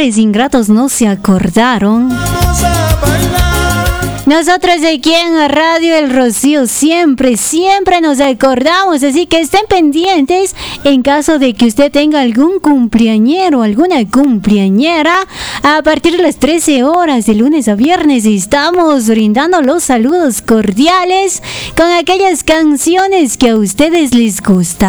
pobres ingratos no se acordaron. Nosotros aquí en la radio El Rocío siempre nos acordamos, así que estén pendientes en caso de que usted tenga algún cumpleañero o alguna cumpleañera. A partir de las 13 horas de lunes a viernes estamos brindando los saludos cordiales con aquellas canciones que a ustedes les gustan.